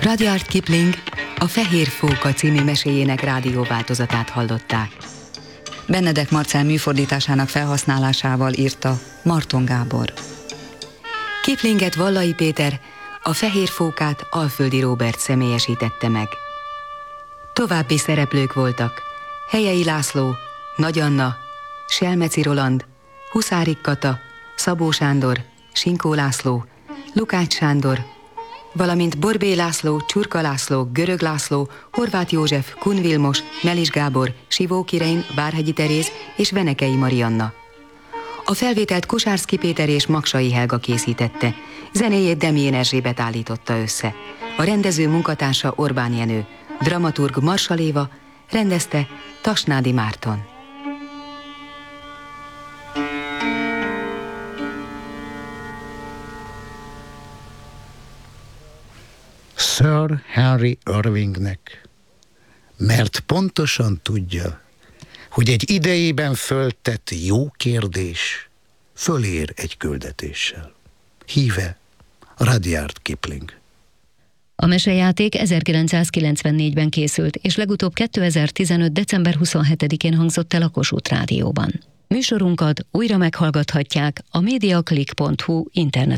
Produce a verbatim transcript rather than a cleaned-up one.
Rudyard Kipling a Fehér Fóka című meséjének rádióváltozatát hallották. Benedek Marcell műfordításának felhasználásával írta Marton Gábor. Kiplinget Vallai Péter, a Fehér Fókát Alföldi Róbert személyesítette meg. További szereplők voltak Helyei László, Nagy Anna, Selmeci Roland, Huszárik Kata, Szabó Sándor, Sinkó László, Lukács Sándor, valamint Borbély László, Csurka László, Görög László, Horváth József, Kun Vilmos, Melis Gábor, Sivóki Rein, Várhegyi Teréz és Venekei Marianna. A felvételt Kosárszky Péter és Maksai Helga készítette, zenéjét Demjén Erzsébet állította össze. A rendező munkatársa Orbán Jenő, dramaturg Marsalay Éva, rendezte Tasnádi Márton. Sir Henry Irvingnek, mert pontosan tudja, hogy egy idejében föltett jó kérdés fölér egy küldetéssel. Híve Rudyard Kipling. A mesejáték ezerkilencszázkilencvennégyben készült, és legutóbb kétezer-tizenöt. december huszonhetedikén hangzott el a Kossuth Rádióban. Műsorunkat újra meghallgathatják a mediaclick pont hu internet